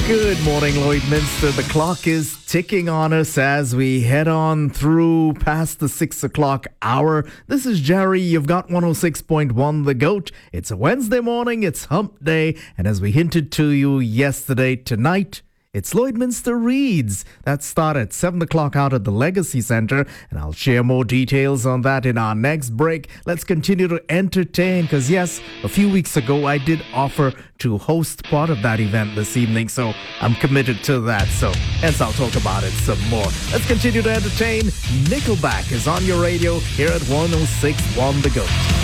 Good morning, Lloydminster. The clock is ticking on us as we head on through past the 6 o'clock hour. This is Jerry. You've got 106.1 The Goat. It's a Wednesday morning. It's hump day. And as we hinted to you yesterday, tonight, it's Lloydminster Reads. That start at 7 o'clock out at the Legacy Centre, and I'll share more details on that in our next break. Let's continue to entertain, because yes, a few weeks ago I did offer to host part of that event this evening, so I'm committed to that, so hence I'll talk about it some more. Let's continue to entertain. Nickelback is on your radio here at 106.1 The Goat.